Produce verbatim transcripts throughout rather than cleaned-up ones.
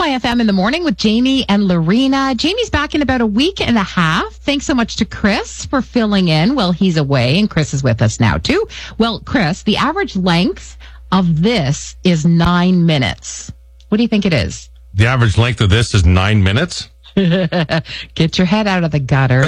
My F M in the morning with Jamie and Lorena. Jamie's back in about a week and a half. Thanks so much to Chris for filling in while he's away, and Chris is with us now too. Well, Chris, the average length of this is nine minutes. What do you think it is? The average length of this is nine minutes? Get your head out of the gutter.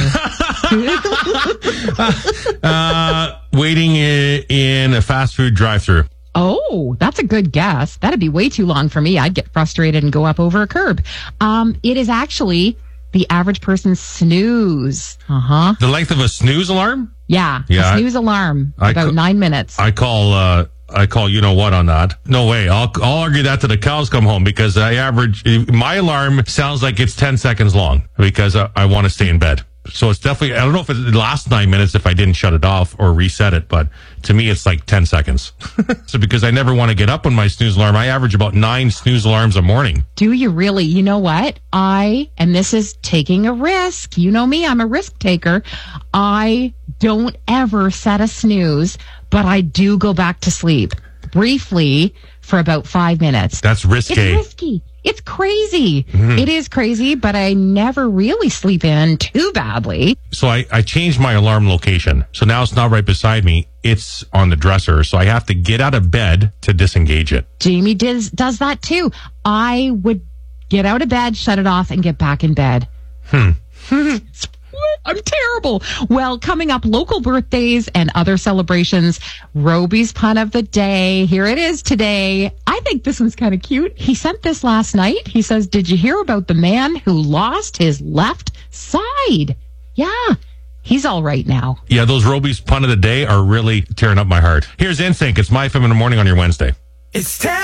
uh, waiting in a fast food drive-thru. Oh, that's a good guess. That'd be way too long for me. I'd get frustrated and go up over a curb. Um, it is actually the average person's snooze. Uh-huh. The length of a snooze alarm? Yeah, yeah a snooze I, alarm. I about ca- nine minutes. I call... Uh, I call you know what on that. No way. I'll I'll argue that till the cows come home, because I average, my alarm sounds like it's ten seconds long because I, I want to stay in bed. So it's definitely, I don't know if it lasts nine minutes if I didn't shut it off or reset it, but to me it's like ten seconds. So because I never want to get up when my snooze alarm, I average about nine snooze alarms a morning. Do you really? You know what? I, and this is taking a risk. You know me, I'm a risk taker. I don't ever set a snooze, but I do go back to sleep briefly for about five minutes. That's risky. It's risky. It's crazy. Mm-hmm. It is crazy, but I never really sleep in too badly. So I, I changed my alarm location. So now it's not right beside me. It's on the dresser. So I have to get out of bed to disengage it. Jamie does, does that too. I would get out of bed, shut it off, and get back in bed. Hmm. I'm terrible. Well, coming up, local birthdays and other celebrations. Roby's pun of the day. Here it is today. I think this one's kind of cute. He sent this last night. He says, did you hear about the man who lost his left side? Yeah, he's all right now. Yeah, those Roby's pun of the day are really tearing up my heart. Here's N Sync. It's My F M in the morning on your Wednesday. It's ten.